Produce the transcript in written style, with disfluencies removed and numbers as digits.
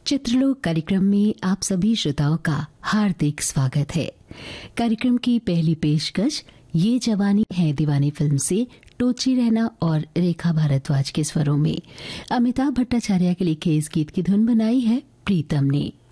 चित्रलोक कार्यक्रम में आप सभी श्रोताओं का हार्दिक स्वागत है। कार्यक्रम की पहली पेशकश ये जवानी है दीवानी फिल्म से टोची रैना और रेखा भारद्वाज के स्वरों में अमिताभ भट्टाचार्य के लिखे इस गीत की धुन बनाई है प्रीतम ने।